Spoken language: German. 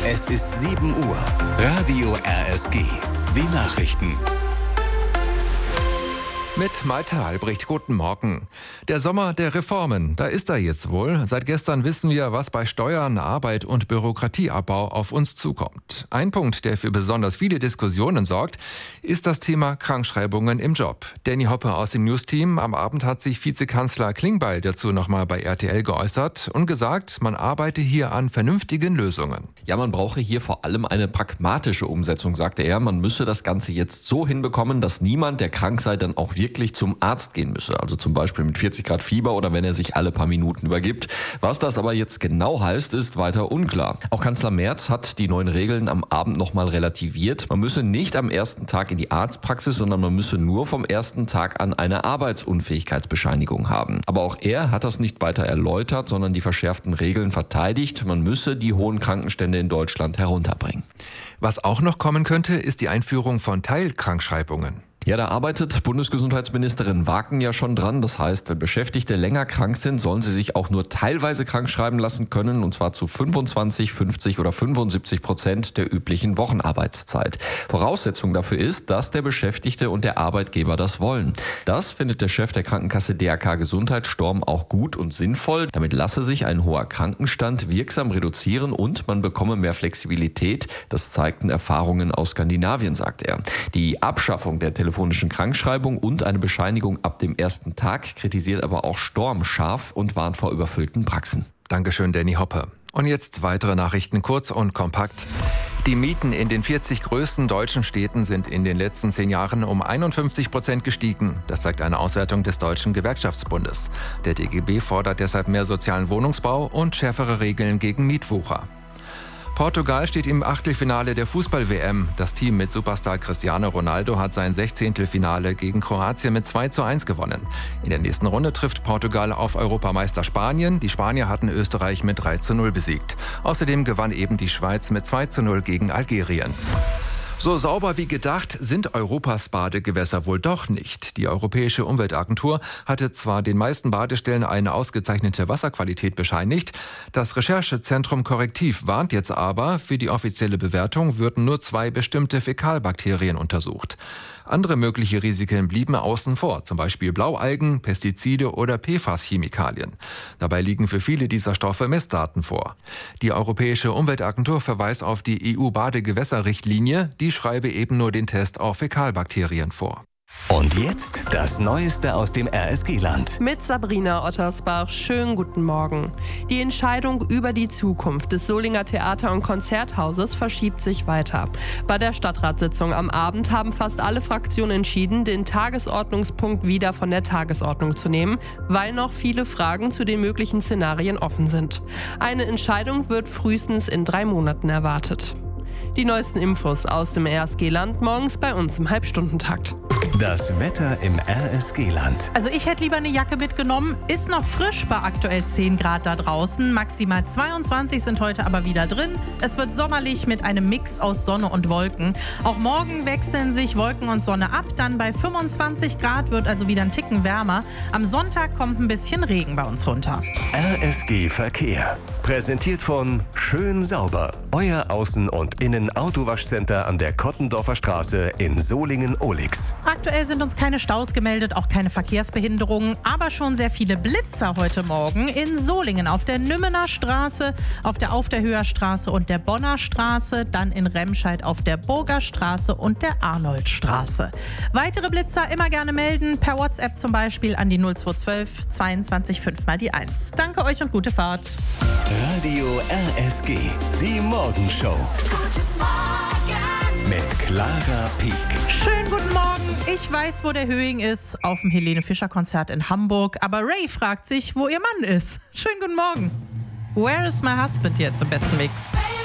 Es ist 7 Uhr. Radio RSG. Die Nachrichten. Mit Malte Albrecht, guten Morgen. Der Sommer der Reformen, da ist er jetzt wohl. Seit gestern wissen wir, was bei Steuern, Arbeit und Bürokratieabbau auf uns zukommt. Ein Punkt, der für besonders viele Diskussionen sorgt, ist das Thema Krankschreibungen im Job. Danny Hoppe aus dem News-Team. Am Abend hat sich Vizekanzler Klingbeil dazu nochmal bei RTL geäußert und gesagt, man arbeite hier an vernünftigen Lösungen. Ja, man brauche hier vor allem eine pragmatische Umsetzung, sagte er. Man müsse das Ganze jetzt so hinbekommen, dass niemand, der krank sei, dann auch wirklich zum Arzt gehen müsse. Also zum Beispiel mit 40 Grad Fieber oder wenn er sich alle paar Minuten übergibt. Was das aber jetzt genau heißt, ist weiter unklar. Auch Kanzler Merz hat die neuen Regeln am Abend nochmal relativiert. Man müsse nicht am ersten Tag in die Arztpraxis, sondern man müsse nur vom ersten Tag an eine Arbeitsunfähigkeitsbescheinigung haben. Aber auch er hat das nicht weiter erläutert, sondern die verschärften Regeln verteidigt. Man müsse die hohen Krankenstände in Deutschland herunterbringen. Was auch noch kommen könnte, ist die Einführung von Teilkrankschreibungen. Ja, da arbeitet Bundesgesundheitsministerin Waken ja schon dran. Das heißt, wenn Beschäftigte länger krank sind, sollen sie sich auch nur teilweise krank schreiben lassen können, und zwar zu 25, 50 oder 75% der üblichen Wochenarbeitszeit. Voraussetzung dafür ist, dass der Beschäftigte und der Arbeitgeber das wollen. Das findet der Chef der Krankenkasse DRK Gesundheit, Storm, auch gut und sinnvoll. Damit lasse sich ein hoher Krankenstand wirksam reduzieren und man bekomme mehr Flexibilität. Das zeigten Erfahrungen aus Skandinavien, sagt er. Die Abschaffung der telefonischen Krankschreibung und eine Bescheinigung ab dem ersten Tag kritisiert aber auch Storm scharf und warnt vor überfüllten Praxen. Dankeschön, Danny Hoppe. Und jetzt weitere Nachrichten, kurz und kompakt. Die Mieten in den 40 größten deutschen Städten sind in den letzten 10 Jahren um 51% gestiegen. Das zeigt eine Auswertung des Deutschen Gewerkschaftsbundes. Der DGB fordert deshalb mehr sozialen Wohnungsbau und schärfere Regeln gegen Mietwucher. Portugal steht im Achtelfinale der Fußball-WM. Das Team mit Superstar Cristiano Ronaldo hat sein 16. Finale gegen Kroatien mit 2:1 gewonnen. In der nächsten Runde trifft Portugal auf Europameister Spanien. Die Spanier hatten Österreich mit 3:0 besiegt. Außerdem gewann eben die Schweiz mit 2:0 gegen Algerien. So sauber wie gedacht sind Europas Badegewässer wohl doch nicht. Die Europäische Umweltagentur hatte zwar den meisten Badestellen eine ausgezeichnete Wasserqualität bescheinigt, das Recherchezentrum Korrektiv warnt jetzt aber, für die offizielle Bewertung würden nur 2 bestimmte Fäkalbakterien untersucht. Andere mögliche Risiken blieben außen vor, zum Beispiel Blaualgen, Pestizide oder PFAS-Chemikalien. Dabei liegen für viele dieser Stoffe Messdaten vor. Die Europäische Umweltagentur verweist auf die EU-Badegewässerrichtlinie, die schreibe eben nur den Test auf Fäkalbakterien vor. Und jetzt das Neueste aus dem RSG-Land. Mit Sabrina Ottersbach. Schönen guten Morgen. Die Entscheidung über die Zukunft des Solinger Theater- und Konzerthauses verschiebt sich weiter. Bei der Stadtratssitzung am Abend haben fast alle Fraktionen entschieden, den Tagesordnungspunkt wieder von der Tagesordnung zu nehmen, weil noch viele Fragen zu den möglichen Szenarien offen sind. Eine Entscheidung wird frühestens in 3 Monaten erwartet. Die neuesten Infos aus dem RSG-Land morgens bei uns im Halbstundentakt. Das Wetter im RSG-Land. Also ich hätte lieber eine Jacke mitgenommen. Ist noch frisch bei aktuell 10 Grad da draußen. Maximal 22 sind heute aber wieder drin. Es wird sommerlich mit einem Mix aus Sonne und Wolken. Auch morgen wechseln sich Wolken und Sonne ab. Dann bei 25 Grad wird also wieder ein Ticken wärmer. Am Sonntag kommt ein bisschen Regen bei uns runter. RSG Verkehr. Präsentiert von Schön Sauber. Euer Außen- und Innen-Autowaschcenter an der Kottendorfer Straße in Solingen-Ohlix. Aktuell sind uns keine Staus gemeldet, auch keine Verkehrsbehinderungen, aber schon sehr viele Blitzer heute Morgen in Solingen auf der Nümmener Straße, auf der Aufderhöher Straße und der Bonner Straße, dann in Remscheid auf der Burger Straße und der Arnoldstraße. Weitere Blitzer immer gerne melden, per WhatsApp zum Beispiel an die 0212 22 5 mal die 1. Danke euch und gute Fahrt. Radio RSG, die Morgenshow. Guten Morgen. Mit Clara Pieck. Schönen guten Morgen. Ich weiß, wo der Höhing ist, auf dem Helene Fischer Konzert in Hamburg. Aber Ray fragt sich, wo ihr Mann ist. Schönen guten Morgen. Where is my husband jetzt im besten Mix?